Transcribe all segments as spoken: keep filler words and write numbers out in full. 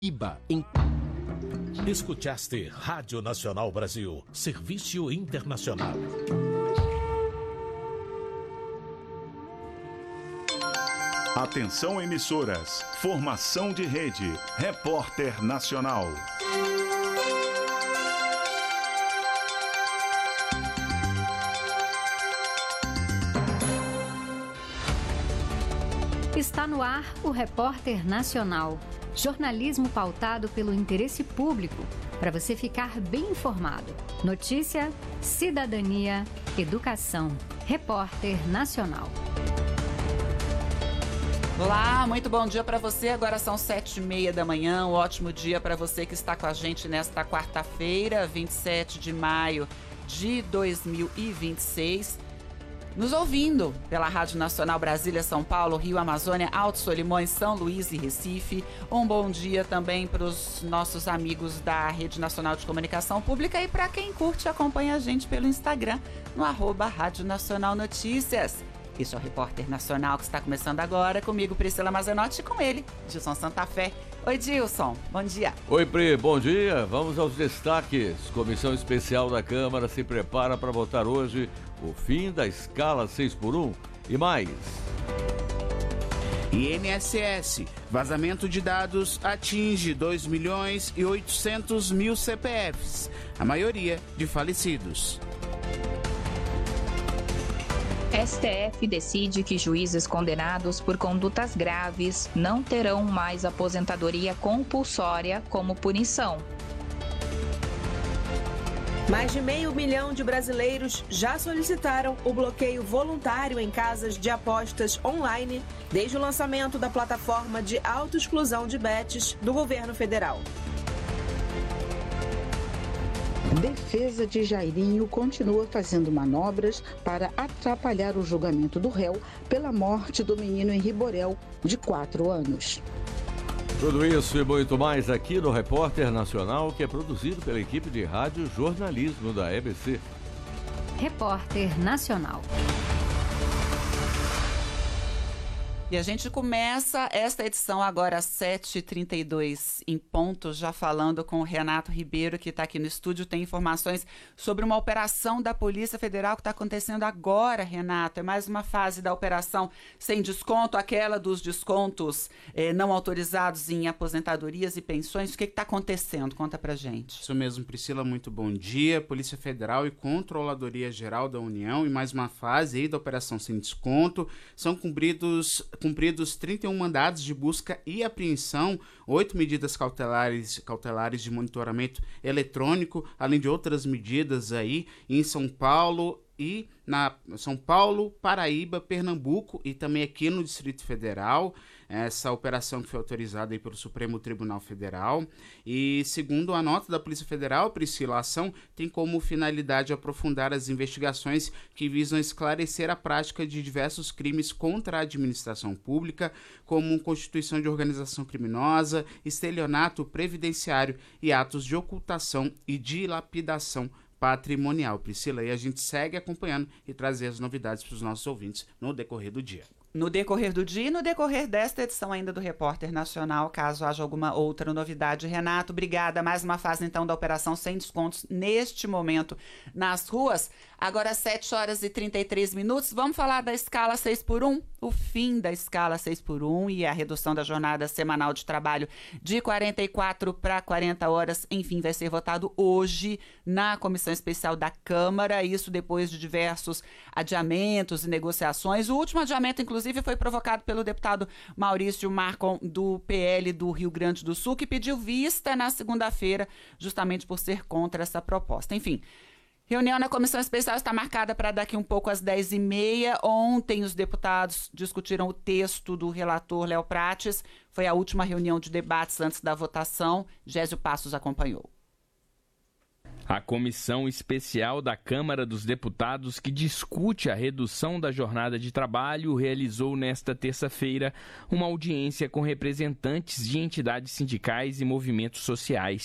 Iba em... Escutaste Rádio Nacional Brasil, Serviço Internacional. Atenção emissoras, formação de rede, Repórter Nacional. Está no ar o Repórter Nacional. Jornalismo pautado pelo interesse público, para você ficar bem informado. Notícia, cidadania, educação. Repórter Nacional. Olá, muito bom dia para você. Agora são sete e meia da manhã. Um ótimo dia para você que está com a gente nesta quarta-feira, vinte e sete de maio de dois mil e vinte e seis. Nos ouvindo pela Rádio Nacional Brasília, São Paulo, Rio, Amazônia, Alto Solimões, São Luís e Recife. Um bom dia também para os nossos amigos da Rede Nacional de Comunicação Pública e para quem curte e acompanha a gente pelo Instagram, no arroba Rádio Nacional Notícias. Este é o Repórter Nacional que está começando agora, comigo Priscila Mazenotti e com ele, Dilson Santa Fé. Oi, Dilson, bom dia. Oi, Pri, bom dia. Vamos aos destaques. Comissão Especial da Câmara se prepara para votar hoje o fim da escala seis por um e mais. I N S S, vazamento de dados atinge dois milhões e oitocentos mil C P Fs, a maioria de falecidos. S T F decide que juízes condenados por condutas graves não terão mais aposentadoria compulsória como punição. Mais de meio milhão de brasileiros já solicitaram o bloqueio voluntário em casas de apostas online desde o lançamento da plataforma de autoexclusão de bets do governo federal. Defesa de Jairinho continua fazendo manobras para atrapalhar o julgamento do réu pela morte do menino Henri Borel, de quatro anos. Tudo isso e muito mais aqui no Repórter Nacional, que é produzido pela equipe de rádio jornalismo da E B C. Repórter Nacional. E a gente começa esta edição agora às sete e trinta e dois em ponto, já falando com o Renato Ribeiro, que está aqui no estúdio, tem informações sobre uma operação da Polícia Federal que está acontecendo agora, Renato. É mais uma fase da operação sem desconto, aquela dos descontos eh, não autorizados em aposentadorias e pensões. O que está acontecendo? Conta pra gente. Isso mesmo, Priscila, muito bom dia. Polícia Federal e Controladoria Geral da União, em mais uma fase aí da operação sem desconto, são cumpridos... cumpridos trinta e um mandados de busca e apreensão, oito medidas cautelares, cautelares de monitoramento eletrônico, além de outras medidas aí em São Paulo e na São Paulo, Paraíba, Pernambuco e também aqui no Distrito Federal. Essa operação que foi autorizada aí pelo Supremo Tribunal Federal. E segundo a nota da Polícia Federal, Priscila, a ação tem como finalidade aprofundar as investigações que visam esclarecer a prática de diversos crimes contra a administração pública, como constituição de organização criminosa, estelionato previdenciário e atos de ocultação e dilapidação patrimonial. Priscila, e a gente segue acompanhando e trazer as novidades para os nossos ouvintes no decorrer do dia. No decorrer do dia e no decorrer desta edição ainda do Repórter Nacional, caso haja alguma outra novidade. Renato, obrigada. Mais uma fase, então, da operação sem descontos neste momento nas ruas. Agora, sete horas e trinta e três minutos. Vamos falar da escala seis por um? O fim da escala seis por um e a redução da jornada semanal de trabalho de quarenta e quatro para quarenta horas. Enfim, vai ser votado hoje na Comissão Especial da Câmara. Isso depois de diversos adiamentos e negociações. O último adiamento, inclusive, Inclusive, foi provocado pelo deputado Maurício Marcon, do P L do Rio Grande do Sul, que pediu vista na segunda-feira, justamente por ser contra essa proposta. Enfim, reunião na Comissão Especial está marcada para daqui um pouco às dez e meia. Ontem, os deputados discutiram o texto do relator Léo Prates. Foi a última reunião de debates antes da votação. Gésio Passos acompanhou. A Comissão Especial da Câmara dos Deputados, que discute a redução da jornada de trabalho, realizou nesta terça-feira uma audiência com representantes de entidades sindicais e movimentos sociais.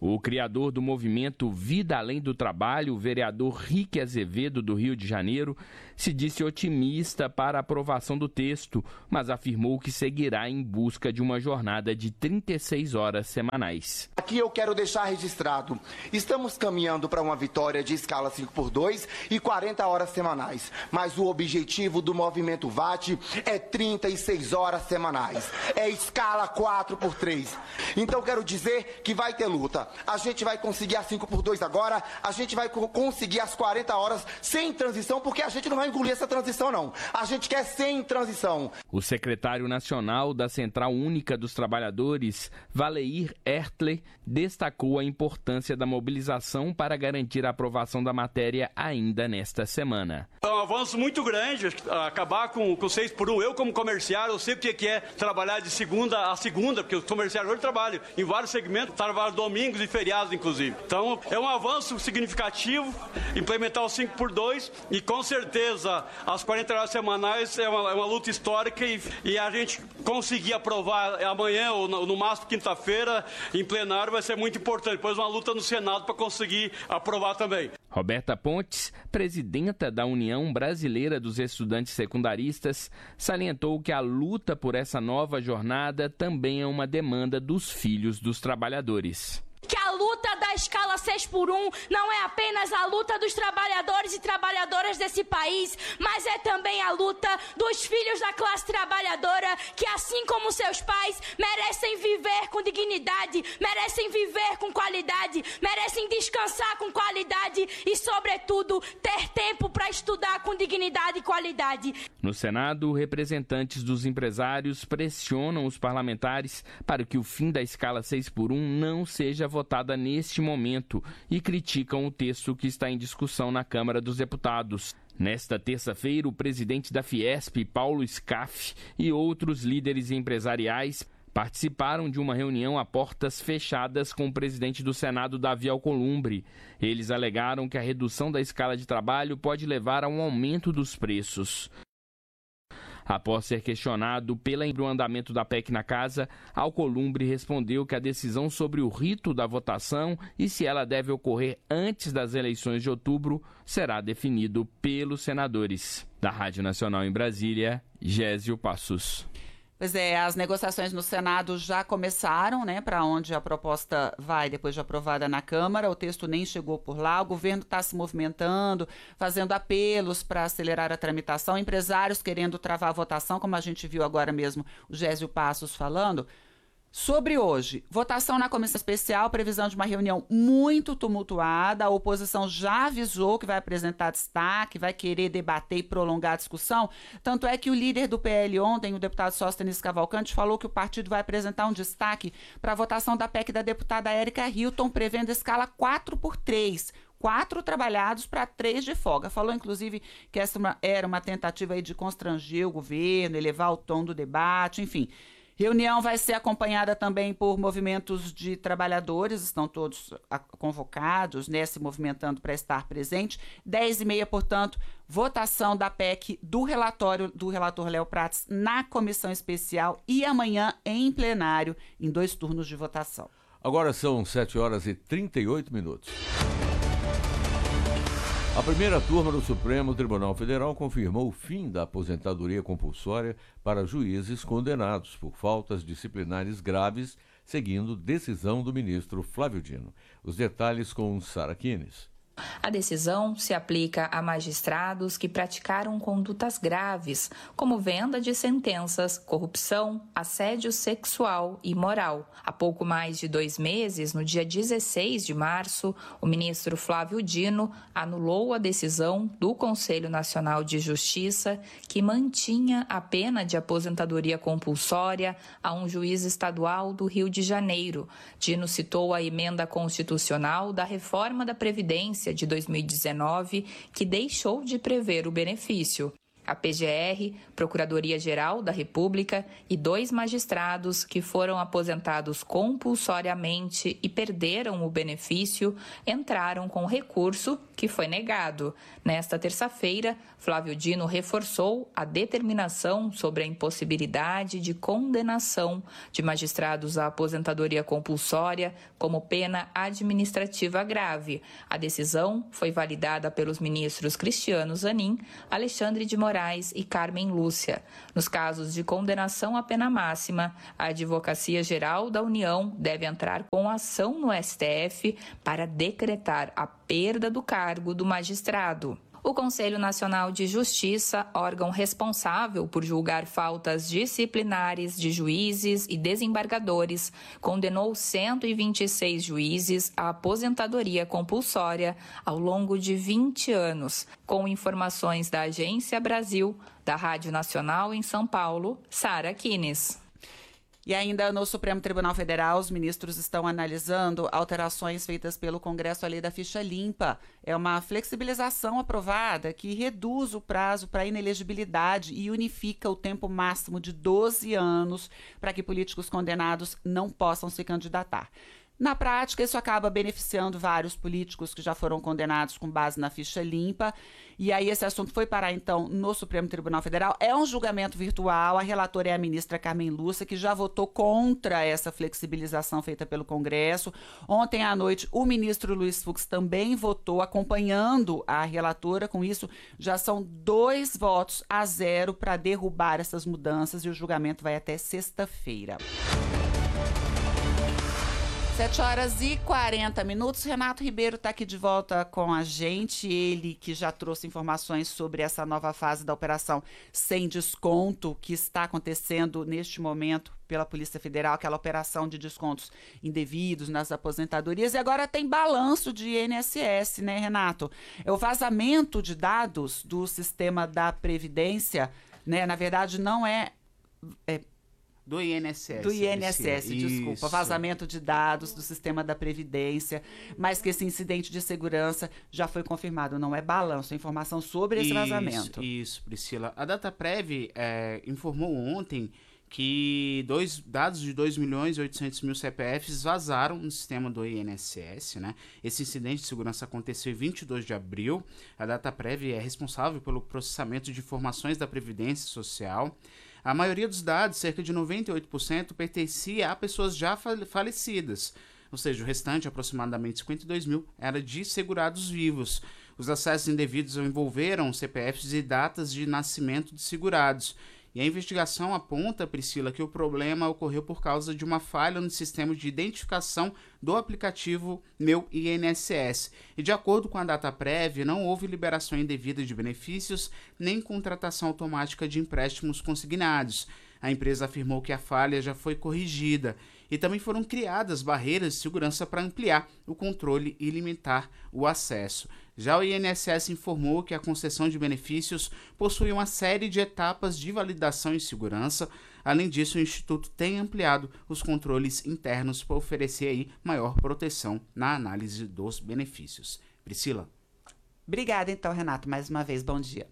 O criador do movimento Vida Além do Trabalho, o vereador Rique Azevedo, do Rio de Janeiro, se disse otimista para a aprovação do texto, mas afirmou que seguirá em busca de uma jornada de trinta e seis horas semanais. Aqui eu quero deixar registrado, estamos caminhando para uma vitória de escala cinco por dois e quarenta horas semanais, mas o objetivo do movimento V A T é trinta e seis horas semanais, é escala quatro por três. Então quero dizer que vai ter luta. A gente vai conseguir as cinco por dois agora, a gente vai conseguir as quarenta horas sem transição, porque a gente não vai engolir essa transição, não. A gente quer sem transição. O secretário nacional da Central Única dos Trabalhadores, Valeir Ertler, destacou a importância da mobilização para garantir a aprovação da matéria ainda nesta semana. É um avanço muito grande, acabar com o seis por um. Eu, como comerciário, eu sei o que é trabalhar de segunda a segunda, porque os comerciários hoje trabalham em vários segmentos, trabalham domingos e feriados, inclusive. Então, é um avanço significativo implementar o cinco por dois e, com certeza, as quarenta horas semanais é uma, é uma luta histórica e, e a gente conseguir aprovar amanhã ou no, no máximo quinta-feira em plenário vai ser muito importante. Depois uma luta no Senado para conseguir aprovar também. Roberta Pontes, presidenta da União Brasileira dos Estudantes Secundaristas, salientou que a luta por essa nova jornada também é uma demanda dos filhos dos trabalhadores. Que a luta da escala seis por um não é apenas a luta dos trabalhadores e trabalhadoras desse país, mas é também a luta dos filhos da classe trabalhadora que, assim como seus pais, merecem viver com dignidade, merecem viver com qualidade, merecem descansar com qualidade e, sobretudo, ter tempo para estudar com dignidade e qualidade. No Senado, representantes dos empresários pressionam os parlamentares para que o fim da escala seis por um não seja votada neste momento e criticam o texto que está em discussão na Câmara dos Deputados. Nesta terça-feira, o presidente da Fiesp, Paulo Scaff, e outros líderes empresariais participaram de uma reunião a portas fechadas com o presidente do Senado, Davi Alcolumbre. Eles alegaram que a redução da escala de trabalho pode levar a um aumento dos preços. Após ser questionado pelo andamento da P E C na casa, Alcolumbre respondeu que a decisão sobre o rito da votação e se ela deve ocorrer antes das eleições de outubro será definido pelos senadores. Da Rádio Nacional em Brasília, Gésio Passos. Pois é, as negociações no Senado já começaram, né, para onde a proposta vai depois de aprovada na Câmara. O texto nem chegou por lá. O governo está se movimentando, fazendo apelos para acelerar a tramitação. Empresários querendo travar a votação, como a gente viu agora mesmo o Gésio Passos falando. Sobre hoje, votação na comissão especial, previsão de uma reunião muito tumultuada. A oposição já avisou que vai apresentar destaque, vai querer debater e prolongar a discussão. Tanto é que o líder do P L ontem, o deputado Sóstenes Cavalcante, falou que o partido vai apresentar um destaque para a votação da P E C da deputada Érica Hilton, prevendo escala quatro por três. Quatro trabalhados para três de folga. Falou, inclusive, que essa era uma tentativa aí de constranger o governo, elevar o tom do debate, enfim. Reunião vai ser acompanhada também por movimentos de trabalhadores, estão todos convocados, né, se movimentando para estar presente. Dez e meia, portanto, votação da P E C do relatório do relator Léo Prates na comissão especial e amanhã em plenário, em dois turnos de votação. Agora são sete horas e trinta e oito minutos. A primeira turma do Supremo Tribunal Federal confirmou o fim da aposentadoria compulsória para juízes condenados por faltas disciplinares graves, seguindo decisão do ministro Flávio Dino. Os detalhes com Sara Kines. A decisão se aplica a magistrados que praticaram condutas graves, como venda de sentenças, corrupção, assédio sexual e moral. Há pouco mais de dois meses, no dia dezesseis de março, o ministro Flávio Dino anulou a decisão do Conselho Nacional de Justiça que mantinha a pena de aposentadoria compulsória a um juiz estadual do Rio de Janeiro. Dino citou a emenda constitucional da reforma da Previdência de dois mil e dezenove, que deixou de prever o benefício. A P G R, Procuradoria-Geral da República e dois magistrados que foram aposentados compulsoriamente e perderam o benefício entraram com recurso que foi negado. Nesta terça-feira, Flávio Dino reforçou a determinação sobre a impossibilidade de condenação de magistrados à aposentadoria compulsória como pena administrativa grave. A decisão foi validada pelos ministros Cristiano Zanin, Alexandre de Moraes Moraes e Carmen Lúcia. Nos casos de condenação à pena máxima, a Advocacia Geral da União deve entrar com ação no S T F para decretar a perda do cargo do magistrado. O Conselho Nacional de Justiça, órgão responsável por julgar faltas disciplinares de juízes e desembargadores, condenou cento e vinte e seis juízes à aposentadoria compulsória ao longo de vinte anos. Com informações da Agência Brasil, da Rádio Nacional em São Paulo, Sara Kines. E ainda no Supremo Tribunal Federal, os ministros estão analisando alterações feitas pelo Congresso à lei da ficha limpa. É uma flexibilização aprovada que reduz o prazo para inelegibilidade e unifica o tempo máximo de doze anos para que políticos condenados não possam se candidatar. Na prática, isso acaba beneficiando vários políticos que já foram condenados com base na ficha limpa. E aí esse assunto foi parar, então, no Supremo Tribunal Federal. É um julgamento virtual. A relatora é a ministra Carmen Lúcia, que já votou contra essa flexibilização feita pelo Congresso. Ontem à noite, o ministro Luiz Fux também votou, acompanhando a relatora. Com isso, já são dois votos a zero para derrubar essas mudanças e o julgamento vai até sexta-feira. sete horas e quarenta minutos. Renato Ribeiro está aqui de volta com a gente. Ele que já trouxe informações sobre essa nova fase da operação Sem Desconto, que está acontecendo neste momento pela Polícia Federal, aquela operação de descontos indevidos nas aposentadorias. E agora tem balanço de I N S S, né, Renato? É o vazamento de dados do sistema da Previdência, né? Na verdade, não é... é Do I N S S. Do I N S S, Priscila. desculpa. Isso. Vazamento de dados do sistema da Previdência, mas que esse incidente de segurança já foi confirmado. Não é balanço, é informação sobre esse isso, vazamento. Isso, Priscila. A Dataprev é, informou ontem que dois, dados de dois milhões e oitocentos mil C P Fs vazaram no sistema do I N S S, né? Esse incidente de segurança aconteceu em vinte e dois de abril. A Dataprev é responsável pelo processamento de informações da Previdência Social. A maioria dos dados, cerca de noventa e oito por cento, pertencia a pessoas já falecidas, ou seja, o restante, aproximadamente cinquenta e dois mil, era de segurados vivos. Os acessos indevidos envolveram C P Fs e datas de nascimento de segurados. E a investigação aponta, Priscila, que o problema ocorreu por causa de uma falha no sistema de identificação do aplicativo Meu I N S S. E de acordo com a Dataprev, não houve liberação indevida de benefícios nem contratação automática de empréstimos consignados. A empresa afirmou que a falha já foi corrigida e também foram criadas barreiras de segurança para ampliar o controle e limitar o acesso. Já o I N S S informou que a concessão de benefícios possui uma série de etapas de validação e segurança. Além disso, o Instituto tem ampliado os controles internos para oferecer aí maior proteção na análise dos benefícios. Priscila. Obrigada, então, Renato. Mais uma vez, bom dia.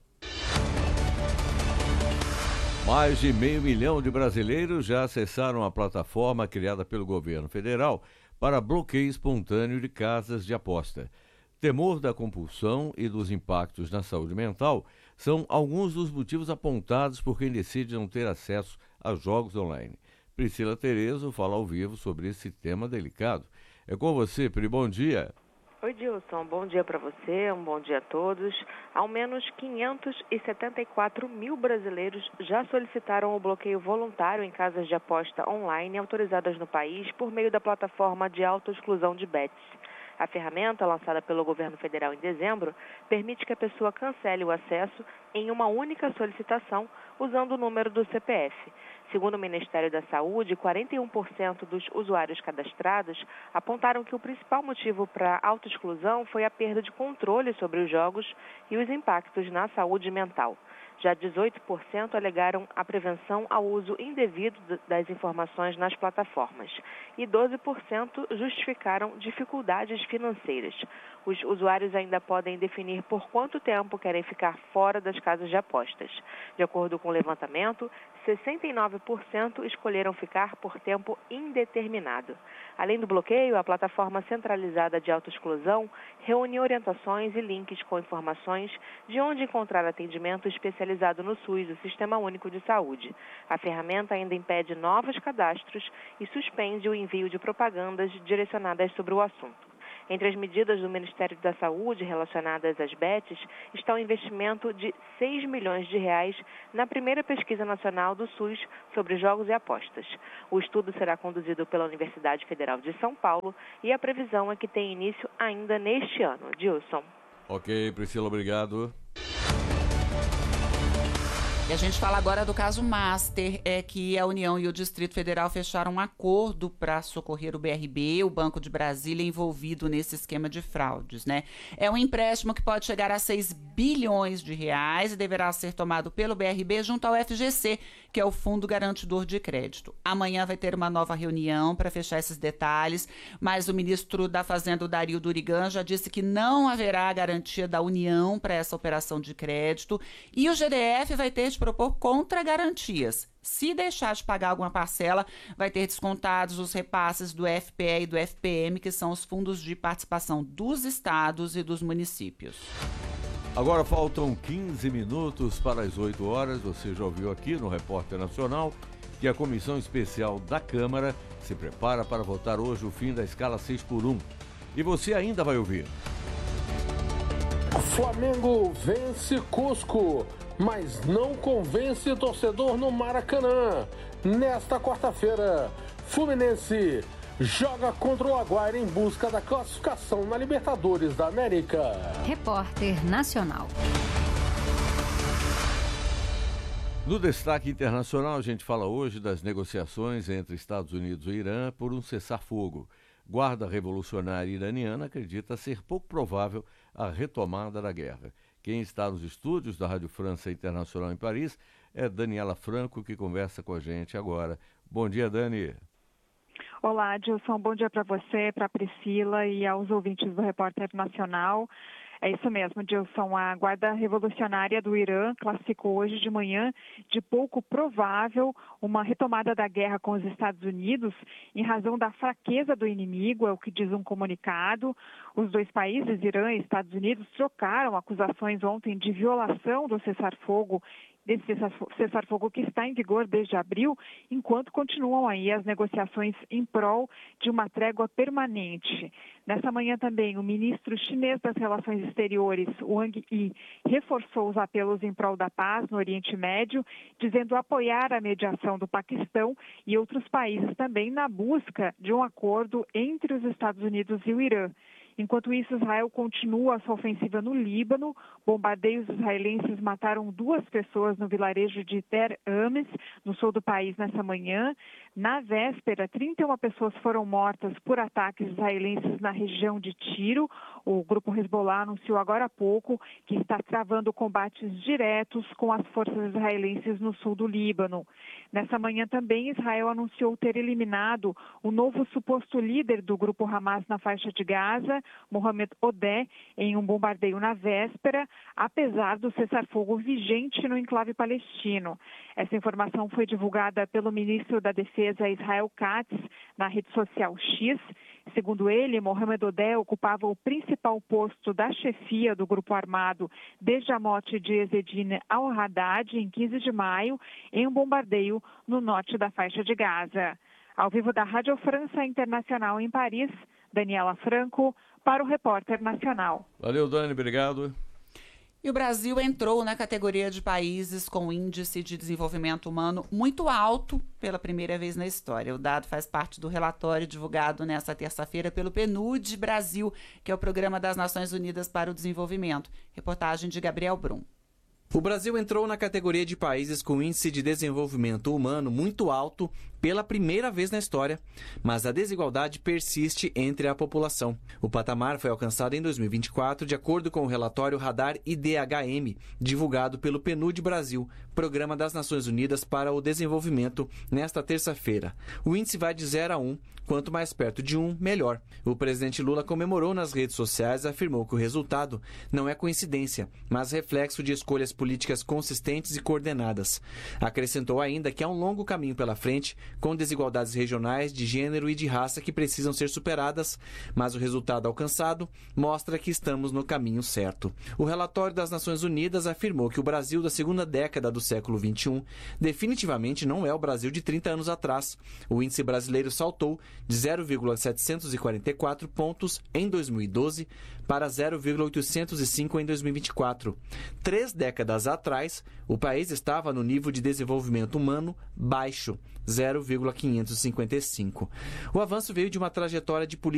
Mais de meio milhão de brasileiros já acessaram a plataforma criada pelo governo federal para bloqueio espontâneo de casas de aposta. Temor da compulsão e dos impactos na saúde mental são alguns dos motivos apontados por quem decide não ter acesso a jogos online. Priscila Terezo fala ao vivo sobre esse tema delicado. É com você, Pri, bom dia. Oi, Dilson, bom dia para você, um bom dia a todos. Ao menos quinhentos e setenta e quatro mil brasileiros já solicitaram o bloqueio voluntário em casas de aposta online autorizadas no país por meio da plataforma de autoexclusão de bets. A ferramenta, lançada pelo governo federal em dezembro, permite que a pessoa cancele o acesso em uma única solicitação usando o número do C P F. Segundo o Ministério da Saúde, quarenta e um por cento dos usuários cadastrados apontaram que o principal motivo para a autoexclusão foi a perda de controle sobre os jogos e os impactos na saúde mental. Já dezoito por cento alegaram a prevenção ao uso indevido das informações nas plataformas e doze por cento justificaram dificuldades financeiras. Os usuários ainda podem definir por quanto tempo querem ficar fora das casas de apostas. De acordo com o levantamento, sessenta e nove por cento escolheram ficar por tempo indeterminado. Além do bloqueio, a plataforma centralizada de autoexclusão reúne orientações e links com informações de onde encontrar atendimento especializado no SUS, o Sistema Único de Saúde. A ferramenta ainda impede novos cadastros e suspende o envio de propagandas direcionadas sobre o assunto. Entre as medidas do Ministério da Saúde relacionadas às bets está o investimento de seis milhões de reais na primeira pesquisa nacional do SUS sobre jogos e apostas. O estudo será conduzido pela Universidade Federal de São Paulo e a previsão é que tenha início ainda neste ano. Dilson. Ok, Priscila, obrigado. E a gente fala agora do caso Master, é que a União e o Distrito Federal fecharam um acordo para socorrer o B R B, o Banco de Brasília, envolvido nesse esquema de fraudes, né? É um empréstimo que pode chegar a seis bilhões de reais e deverá ser tomado pelo B R B junto ao F G C, que é o Fundo Garantidor de Crédito. Amanhã vai ter uma nova reunião para fechar esses detalhes, mas o ministro da Fazenda, o Dario Durigan, já disse que não haverá garantia da União para essa operação de crédito e o G D F vai ter de propor contra-garantias. Se deixar de pagar alguma parcela, vai ter descontados os repasses do F P E e do F P M, que são os fundos de participação dos estados e dos municípios. Agora faltam quinze minutos para as oito horas. Você já ouviu aqui no Repórter Nacional que a Comissão Especial da Câmara se prepara para votar hoje o fim da escala seis por um. E você ainda vai ouvir. Flamengo vence Cusco, mas não convence torcedor no Maracanã. Nesta quarta-feira, Fluminense joga contra o Águia em busca da classificação na Libertadores da América. Repórter Nacional. No destaque internacional, a gente fala hoje das negociações entre Estados Unidos e Irã por um cessar-fogo. Guarda Revolucionária Iraniana acredita ser pouco provável a retomada da guerra. Quem está nos estúdios da Rádio França Internacional em Paris é Daniela Franco, que conversa com a gente agora. Bom dia, Dani. Olá, Dilson. Bom dia para você, para a Priscila e aos ouvintes do Repórter Nacional. É isso mesmo, Dilson. A Guarda Revolucionária do Irã classificou hoje de manhã de pouco provável uma retomada da guerra com os Estados Unidos em razão da fraqueza do inimigo, é o que diz um comunicado. Os dois países, Irã e Estados Unidos, trocaram acusações ontem de violação do cessar-fogo desse cessar-fogo que está em vigor desde abril, enquanto continuam aí as negociações em prol de uma trégua permanente. Nessa manhã também, o ministro chinês das Relações Exteriores, Wang Yi, reforçou os apelos em prol da paz no Oriente Médio, dizendo apoiar a mediação do Paquistão e outros países também na busca de um acordo entre os Estados Unidos e o Irã. Enquanto isso, Israel continua a sua ofensiva no Líbano. Bombardeios israelenses mataram duas pessoas no vilarejo de Ter Ames, no sul do país, nessa manhã. Na véspera, trinta e uma pessoas foram mortas por ataques israelenses na região de Tiro. O grupo Hezbollah anunciou agora há pouco que está travando combates diretos com as forças israelenses no sul do Líbano. Nessa manhã também, Israel anunciou ter eliminado o novo suposto líder do grupo Hamas na faixa de Gaza, Mohamed Odeh, em um bombardeio na véspera, apesar do cessar-fogo vigente no enclave palestino. Essa informação foi divulgada pelo ministro da Defesa, Israel Katz, na rede social X. Segundo ele, Mohamed Odeh ocupava o principal posto da chefia do grupo armado desde a morte de Ezzedine al-Haddad, em quinze de maio, em um bombardeio no norte da faixa de Gaza. Ao vivo da Rádio França Internacional em Paris, Daniela Franco, para o Repórter Nacional. Valeu, Dani, obrigado. E o Brasil entrou na categoria de países com índice de desenvolvimento humano muito alto pela primeira vez na história. O dado faz parte do relatório divulgado nesta terça-feira pelo P N U D Brasil, que é o Programa das Nações Unidas para o Desenvolvimento. Reportagem de Gabriel Brum. O Brasil entrou na categoria de países com índice de desenvolvimento humano muito alto pela primeira vez na história, mas a desigualdade persiste entre a população. O patamar foi alcançado em dois mil e vinte e quatro, de acordo com o relatório Radar I D H M, divulgado pelo P N U D Brasil, Programa das Nações Unidas para o Desenvolvimento, nesta terça-feira. O índice vai de zero a um, quanto mais perto de um, melhor. O presidente Lula comemorou nas redes sociais e afirmou que o resultado não é coincidência, mas reflexo de escolhas políticas consistentes e coordenadas. Acrescentou ainda que há um longo caminho pela frente, com desigualdades regionais, de gênero e de raça que precisam ser superadas, mas o resultado alcançado mostra que estamos no caminho certo. O relatório das Nações Unidas afirmou que o Brasil da segunda década do século vinte e um definitivamente não é o Brasil de trinta anos atrás. O índice brasileiro saltou de zero vírgula setecentos e quarenta e quatro pontos em dois mil e doze para zero vírgula oitocentos e cinco em dois mil e vinte e quatro. Três décadas atrás, o país estava no nível de desenvolvimento humano baixo, zero vírgula quinhentos e cinquenta e cinco. O avanço veio de uma trajetória de política